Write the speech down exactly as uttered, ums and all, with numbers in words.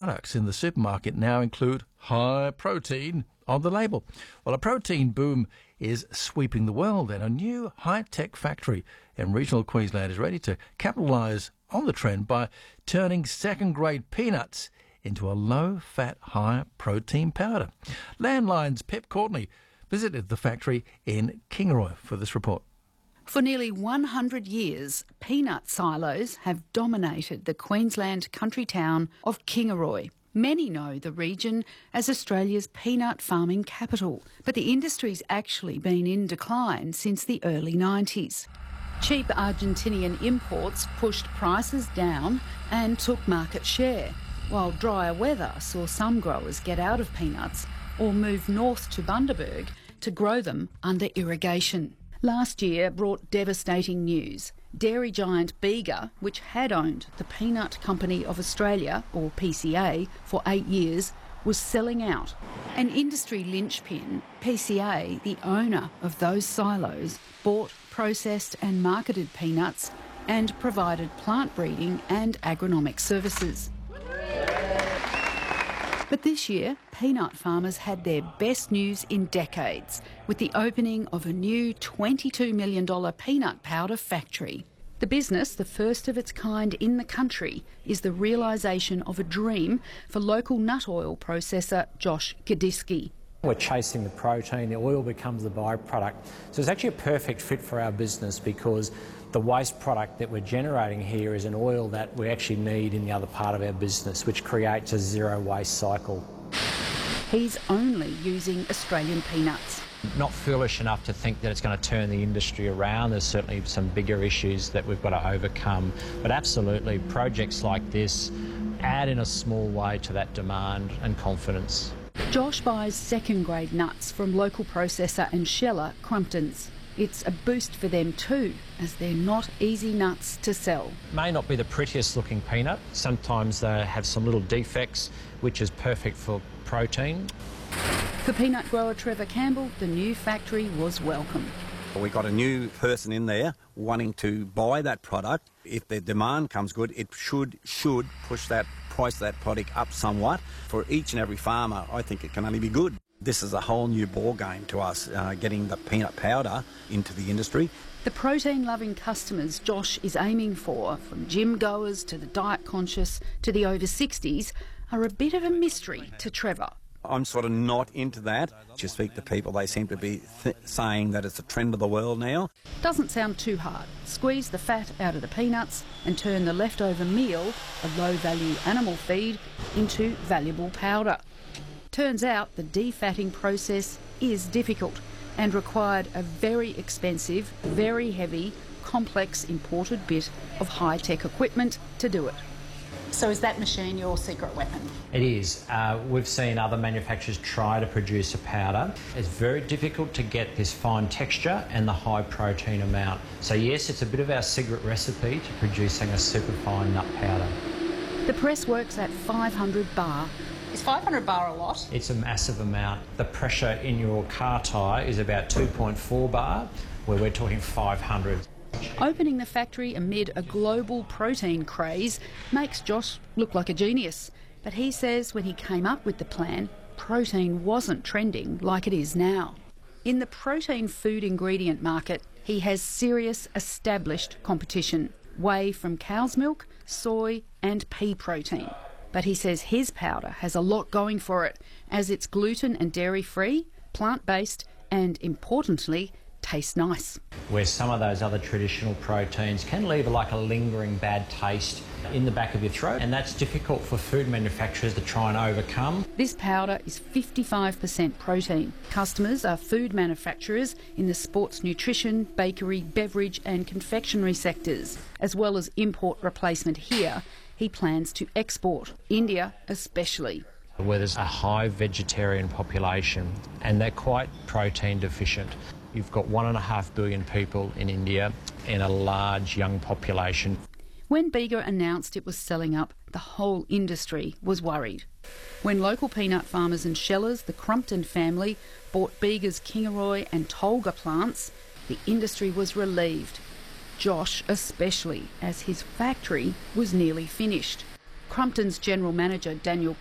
products in the supermarket now include high protein on the label. Well, a protein boom is sweeping the world, and a new high-tech factory in regional Queensland is ready to capitalise on the trend by turning second-grade peanuts into a low-fat, high-protein powder. Landline's Pep Courtney visited the factory in Kingaroy for this report. For nearly one hundred years, peanut silos have dominated the Queensland country town of Kingaroy. Many know the region as Australia's peanut farming capital, but the industry's actually been in decline since the early nineties. Cheap Argentinian imports pushed prices down and took market share, while drier weather saw some growers get out of peanuts or move north to Bundaberg to grow them under irrigation. Last year brought devastating news. Dairy giant Bega, which had owned the Peanut Company of Australia, or P C A, for eight years, was selling out. An industry linchpin, P C A, the owner of those silos, bought, processed and marketed peanuts and provided plant breeding and agronomic services. But this year, peanut farmers had their best news in decades with the opening of a new twenty-two million dollars peanut powder factory. The business, the first of its kind in the country, is the realisation of a dream for local nut oil processor Josh Gadiski. We're chasing the protein, the oil becomes the byproduct. So it's actually a perfect fit for our business because the waste product that we're generating here is an oil that we actually need in the other part of our business, which creates a zero waste cycle. He's only using Australian peanuts. Not foolish enough to think that it's going to turn the industry around. There's certainly some bigger issues that we've got to overcome. But absolutely, projects like this add in a small way to that demand and confidence. Josh buys second-grade nuts from local processor and sheller Crumptons. It's a boost for them too, as they're not easy nuts to sell. May not be the prettiest looking peanut. Sometimes they have some little defects, which is perfect for protein. For peanut grower Trevor Campbell, the new factory was welcome. We got a new person in there wanting to buy that product. If the demand comes good, it should should push that price of that product up somewhat. For each and every farmer, I think it can only be good. This is a whole new ball game to us, uh, getting the peanut powder into the industry. The protein-loving customers Josh is aiming for, from gym goers to the diet conscious to the over sixties, are a bit of a mystery to Trevor. I'm sort of not into that. Just speak to people, they seem to be th- saying that it's a trend of the world now. Doesn't sound too hard. Squeeze the fat out of the peanuts and turn the leftover meal, a low-value animal feed, into valuable powder. Turns out the defatting process is difficult and required a very expensive, very heavy, complex imported bit of high-tech equipment to do it. So is that machine your secret weapon? It is. Uh, we've seen other manufacturers try to produce a powder. It's very difficult to get this fine texture and the high protein amount. So yes, it's a bit of our secret recipe to producing a super fine nut powder. The press works at five hundred bar. Is five hundred bar a lot? It's a massive amount. The pressure in your car tyre is about two point four bar, where we're talking five hundred. Opening the factory amid a global protein craze makes Josh look like a genius. But he says when he came up with the plan, protein wasn't trending like it is now. In the protein food ingredient market, he has serious established competition. Whey from cow's milk, soy and pea protein. But he says his powder has a lot going for it, as it's gluten and dairy-free, plant-based and, importantly, tastes nice. Where some of those other traditional proteins can leave like a lingering bad taste in the back of your throat, and that's difficult for food manufacturers to try and overcome. This powder is fifty-five percent protein. Customers are food manufacturers in the sports nutrition, bakery, beverage and confectionery sectors, as well as import replacement here. He plans to export, India especially. Where there's a high vegetarian population and they're quite protein deficient. You've got one and a half billion people in India and a large young population. When Bega announced it was selling up, the whole industry was worried. When local peanut farmers and shellers, the Crumpton family, bought Bega's Kingaroy and Tolga plants, the industry was relieved. Josh especially, as his factory was nearly finished. Crumpton's general manager Daniel